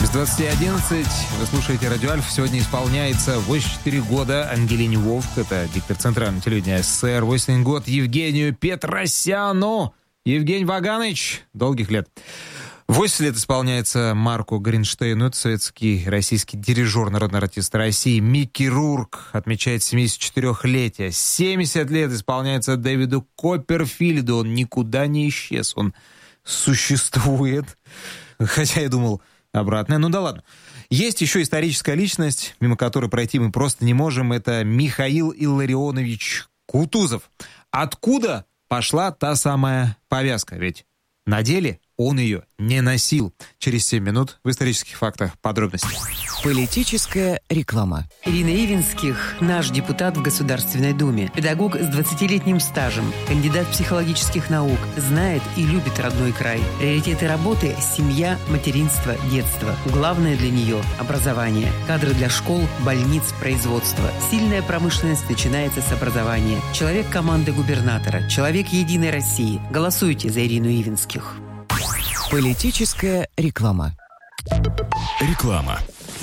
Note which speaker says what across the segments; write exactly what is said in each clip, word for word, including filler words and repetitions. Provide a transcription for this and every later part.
Speaker 1: Без двадцати одиннадцать вы слушаете «Радио Альфа». Сегодня исполняется восемьдесят четыре года Ангелине Вовк. Это диктор Центрального телевидения СССР. восемьдесят один год Евгению Петросяну. Евгений Ваганович, долгих лет. восемьдесят лет исполняется Марку Горенштейну. Это советский российский дирижер, народный артист России. Микки Рурк отмечает семидесятичетырёхлетие. семьдесят лет исполняется Дэвиду Копперфильду. Он никуда не исчез. Он существует. Хотя я думал обратное. Ну да ладно. Есть еще историческая личность, мимо которой пройти мы просто не можем. Это Михаил Илларионович Кутузов. Откуда пошла та самая повязка? Ведь на деле он ее не носил. Через семь минут в исторических фактах подробности.
Speaker 2: Политическая реклама.
Speaker 3: Ирина Ивинских – наш депутат в Государственной Думе. Педагог с двадцатилетним стажем, кандидат психологических наук, знает и любит родной край. Приоритеты работы – семья, материнство, детство. Главное для нее – образование. Кадры для школ, больниц, производства. Сильная промышленность начинается с образования. Человек команды губернатора. Человек Единой России. Голосуйте за Ирину Ивинских.
Speaker 2: Политическая реклама.
Speaker 4: Реклама.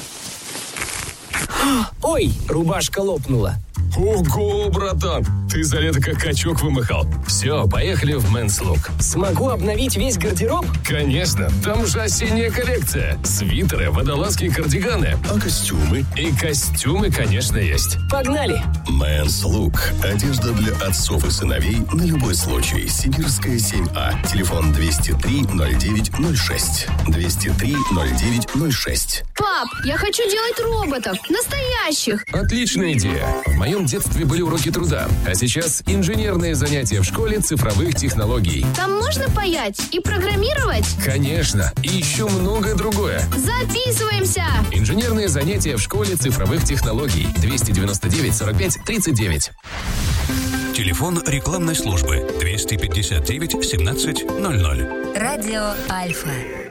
Speaker 5: Ой, рубашка лопнула.
Speaker 6: Ого, братан, ты за лето как качок вымахал. Все, поехали в Men's Look.
Speaker 5: Смогу обновить весь гардероб?
Speaker 6: Конечно, там же осенняя коллекция. Свитеры, водолазки и кардиганы.
Speaker 7: А костюмы?
Speaker 6: И костюмы, конечно, есть.
Speaker 5: Погнали!
Speaker 7: Men's Look. Одежда для отцов и сыновей на любой случай. Сибирская семь А. Телефон двести три ноль девять ноль шесть. двести три ноль девять ноль шесть.
Speaker 8: Пап, я хочу делать роботов. Настоящих.
Speaker 6: Отличная идея. В моем детстве были уроки труда, а сейчас инженерные занятия в школе цифровых технологий.
Speaker 8: Там можно паять и программировать?
Speaker 6: Конечно, и еще многое другое.
Speaker 8: Записываемся!
Speaker 6: Инженерные занятия в школе цифровых технологий. двести девяносто девять сорок пять тридцать девять.
Speaker 4: Телефон рекламной службы двести пятьдесят девять семнадцать ноль ноль.
Speaker 9: Радио Альфа.